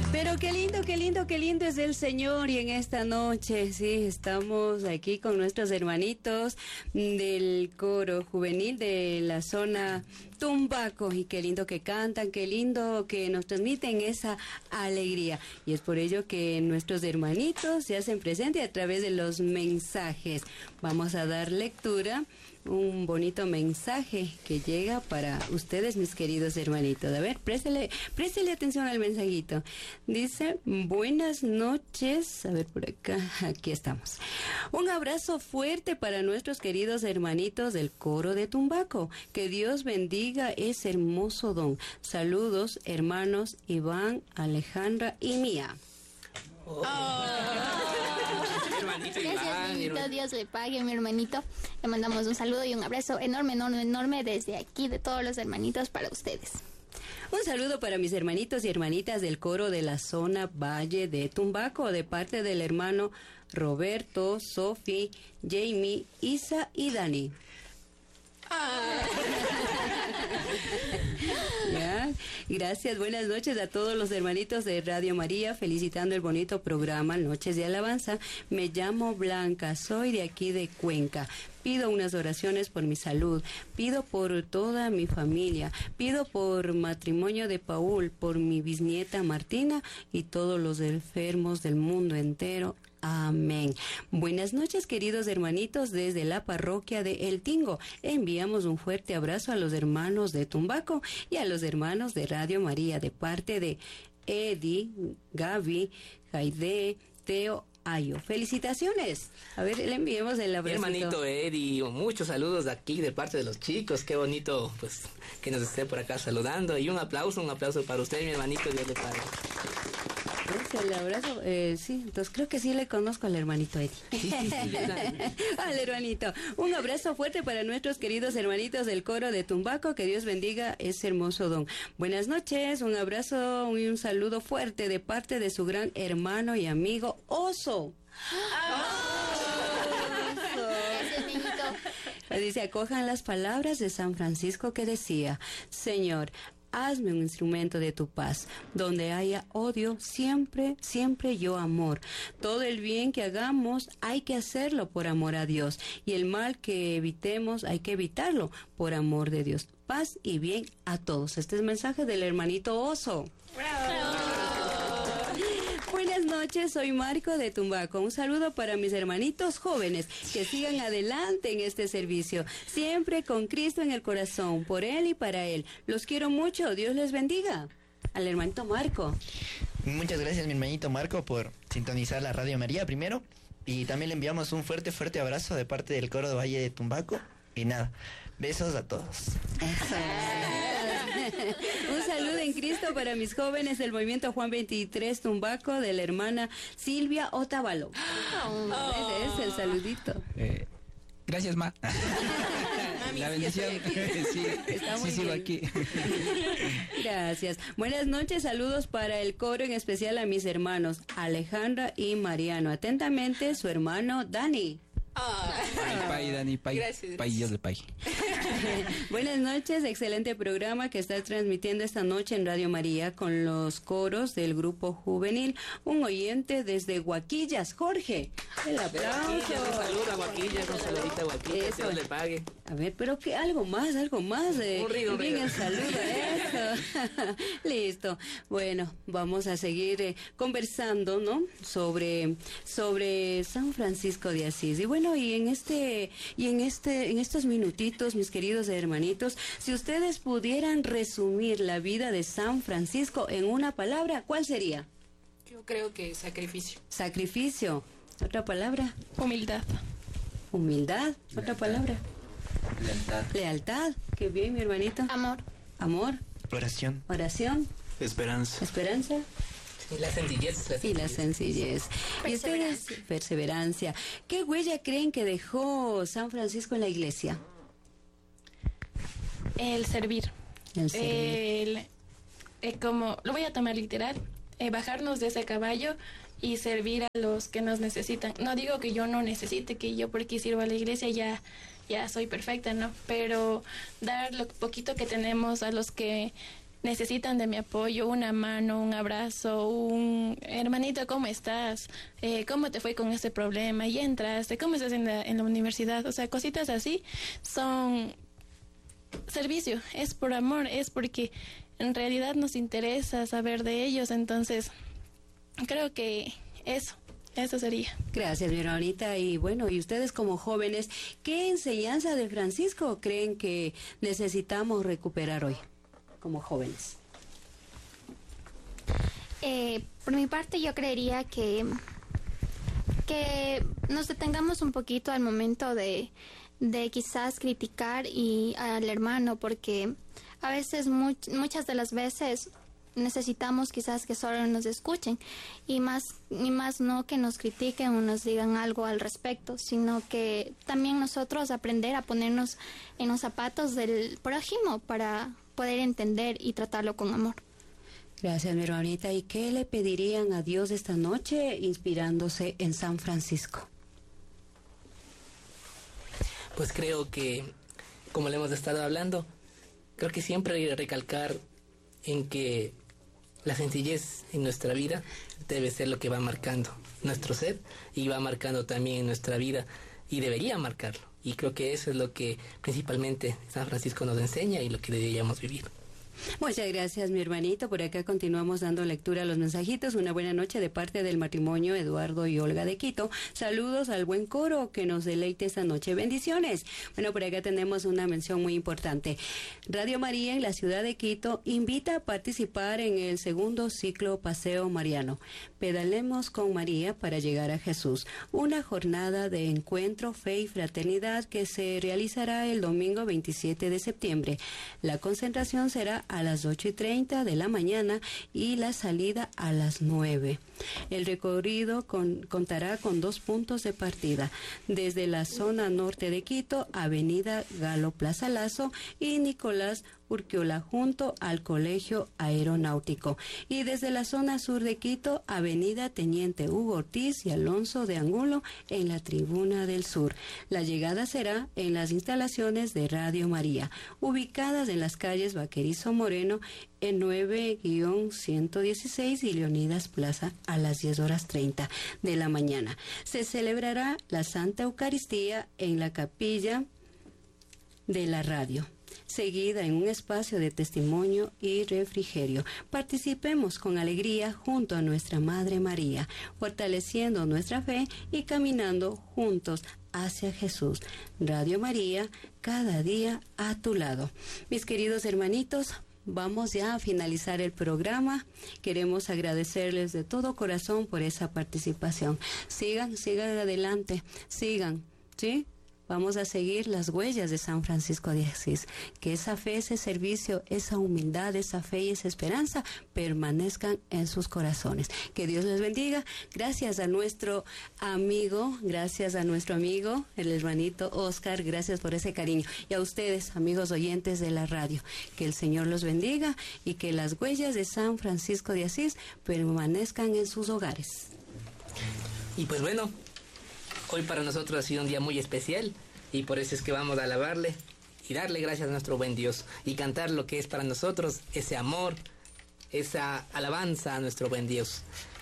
Pero qué lindo es el Señor. Y en esta noche, sí, estamos aquí con nuestros hermanitos del coro juvenil de la zona Tumbaco. Y qué lindo que cantan, qué lindo que nos transmiten esa alegría. Y es por ello que nuestros hermanitos se hacen presentes a través de los mensajes. Vamos a dar lectura. Un bonito mensaje que llega para ustedes, mis queridos hermanitos. A ver, préstele atención al mensajito. Dice, buenas noches. A ver, por acá, aquí estamos. Un abrazo fuerte para nuestros queridos hermanitos del coro de Tumbaco. Que Dios bendiga ese hermoso don. Saludos, hermanos Iván, Alejandra y Mía. Gracias, niñito, Dios le pague, mi hermanito. Le mandamos un saludo y un abrazo enorme desde aquí, de todos los hermanitos para ustedes. Un saludo para mis hermanitos y hermanitas del coro de la zona Valle de Tumbaco, de parte del hermano Roberto, Sofi, Jamie, Isa y Dani. ¿Ya? Gracias, buenas noches a todos los hermanitos de Radio María, felicitando el bonito programa Noches de Alabanza. Me llamo Blanca, soy de aquí de Cuenca. Pido unas oraciones por mi salud, pido por toda mi familia, pido por matrimonio de Paul, por mi bisnieta Martina y todos los enfermos del mundo entero. Amén. Buenas noches, queridos hermanitos desde la parroquia de El Tingo. Enviamos un fuerte abrazo a los hermanos de Tumbaco y a los hermanos de Radio María de parte de Eddie, Gaby, Jaide, Teo, Ayo. Felicitaciones. A ver, le enviemos el abrazo. Hermanito Eddie, muchos saludos de aquí de parte de los chicos. Qué bonito, pues, que nos esté por acá saludando. Y un aplauso para usted, mi hermanito. Dios le pague. El abrazo, sí, entonces creo que sí le conozco al hermanito Eddie. Sí, al hermanito. Un abrazo fuerte para nuestros queridos hermanitos del coro de Tumbaco. Que Dios bendiga ese hermoso don. Buenas noches, un abrazo y un saludo fuerte de parte de su gran hermano y amigo Oso. Gracias, niñito. Dice, acojan las palabras de San Francisco que decía, Señor, hazme un instrumento de tu paz. Donde haya odio, siempre yo amor. Todo el bien que hagamos hay que hacerlo por amor a Dios. Y el mal que evitemos hay que evitarlo por amor de Dios. Paz y bien a todos. Este es el mensaje del hermanito Oso. ¡Bravo! Buenas noches, soy Marco de Tumbaco. Un saludo para mis hermanitos jóvenes que sigan adelante en este servicio, siempre con Cristo en el corazón, por Él y para Él. Los quiero mucho, Dios les bendiga. Al hermanito Marco. Muchas gracias, mi hermanito Marco, por sintonizar la Radio María primero. Y también le enviamos un fuerte abrazo de parte del coro de Valle de Tumbaco. Y nada, besos a todos. Un saludo en Cristo para mis jóvenes del movimiento Juan 23 Tumbaco, de la hermana Silvia Otavalo. Ese es el saludito. Gracias, Ma. La bendición. Sí, sigo aquí. Gracias. Buenas noches, saludos para el coro, en especial a mis hermanos Alejandra y Mariano. Atentamente, su hermano Dani. Dani, Gracias. Dios le pague. Buenas noches, excelente programa que está transmitiendo esta noche en Radio María con los coros del grupo juvenil. Un oyente desde Guaquillas, Jorge. El aplauso. Un saludo a Guaquillas, un saludito a Guaquillas, Dios le pague. A ver, pero que algo más. Un rido. Bien, el saludo, eso. Listo. Bueno, vamos a seguir conversando, ¿no? Sobre San Francisco de Asís. Y bueno, en estos minutitos, mis queridos hermanitos, si ustedes pudieran resumir la vida de San Francisco en una palabra, ¿cuál sería? Yo creo que sacrificio. Sacrificio. ¿Otra palabra? Humildad. Humildad. ¿Otra palabra? Lealtad. Qué bien, mi hermanito. Amor. Oración. Esperanza. Y la sencillez. Y ustedes, perseverancia. ¿Qué huella creen que dejó San Francisco en la iglesia? El servir. Como lo voy a tomar literal, bajarnos de ese caballo y servir a los que nos necesitan. No digo que yo no necesite, que yo porque sirvo a la iglesia ya soy perfecta, ¿no? Pero dar lo poquito que tenemos a los que necesitan de mi apoyo, una mano, un abrazo, un hermanito, ¿cómo estás? ¿Cómo te fue con este problema? ¿Y entraste? ¿Cómo estás en la universidad? O sea, cositas así son servicio, es por amor, es porque en realidad nos interesa saber de ellos. Entonces creo que eso sería. Gracias, mi hermanita. Y bueno, y ustedes como jóvenes, ¿qué enseñanza de Francisco creen que necesitamos recuperar hoy como jóvenes? Por mi parte, yo creería que nos detengamos un poquito al momento de quizás criticar al hermano, porque a veces, muchas de las veces, necesitamos quizás que solo nos escuchen y más no que nos critiquen o nos digan algo al respecto, sino que también nosotros aprender a ponernos en los zapatos del prójimo para poder entender y tratarlo con amor. Gracias, mi hermanita. ¿Y qué le pedirían a Dios esta noche inspirándose en San Francisco? Pues creo que, como le hemos estado hablando, creo que siempre hay que recalcar en que la sencillez en nuestra vida debe ser lo que va marcando nuestro ser y va marcando también nuestra vida y debería marcarlo. Y creo que eso es lo que principalmente San Francisco nos enseña y lo que deberíamos vivir. Muchas gracias, mi hermanito. Por acá continuamos dando lectura a los mensajitos. Una buena noche de parte del matrimonio Eduardo y Olga de Quito. Saludos al buen coro que nos deleite esta noche. Bendiciones. Bueno, por acá tenemos una mención muy importante. Radio María en la ciudad de Quito invita a participar en el segundo ciclo Paseo Mariano. Pedalemos con María para llegar a Jesús. Una jornada de encuentro, fe y fraternidad que se realizará el domingo 27 de septiembre. La concentración será a las 8:30 de la mañana y la salida a las 9. El recorrido contará con 2 puntos de partida, desde la zona norte de Quito, Avenida Galo Plaza Lazo y Nicolás Urquiola junto al Colegio Aeronáutico, y desde la zona sur de Quito, Avenida Teniente Hugo Ortiz y Alonso de Angulo en la Tribuna del Sur. La llegada será en las instalaciones de Radio María, ubicadas en las calles Vaquerizo Moreno en 9-116 y Leonidas Plaza a las 10:30 de la mañana. Se celebrará la Santa Eucaristía en la capilla de la radio, seguida en un espacio de testimonio y refrigerio. Participemos con alegría junto a nuestra Madre María, fortaleciendo nuestra fe y caminando juntos hacia Jesús. Radio María, cada día a tu lado. Mis queridos hermanitos, vamos ya a finalizar el programa. Queremos agradecerles de todo corazón por esa participación. Sigan adelante, sigan, ¿sí? Vamos a seguir las huellas de San Francisco de Asís. Que esa fe, ese servicio, esa humildad, esa fe y esa esperanza permanezcan en sus corazones. Que Dios les bendiga. Gracias a nuestro amigo, el hermanito Oscar, gracias por ese cariño. Y a ustedes, amigos oyentes de la radio, que el Señor los bendiga y que las huellas de San Francisco de Asís permanezcan en sus hogares. Y pues bueno, hoy para nosotros ha sido un día muy especial y por eso es que vamos a alabarle y darle gracias a nuestro buen Dios y cantar lo que es para nosotros ese amor, esa alabanza a nuestro buen Dios.